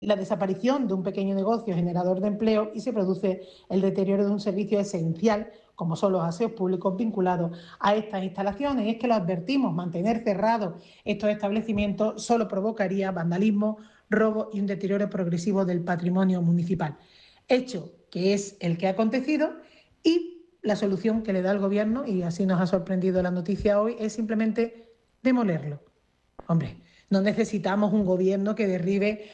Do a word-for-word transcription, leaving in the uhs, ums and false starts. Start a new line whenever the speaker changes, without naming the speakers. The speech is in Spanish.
la desaparición de un pequeño negocio generador de empleo y se produce el deterioro de un servicio esencial, como son los aseos públicos vinculados a estas instalaciones. Y es que lo advertimos, mantener cerrados estos establecimientos solo provocaría vandalismo, robo y un deterioro progresivo del patrimonio municipal. Hecho que es el que ha acontecido, y la solución que le da el Gobierno, y así nos ha sorprendido la noticia hoy, es simplemente demolerlo. Hombre, no necesitamos un Gobierno que derribe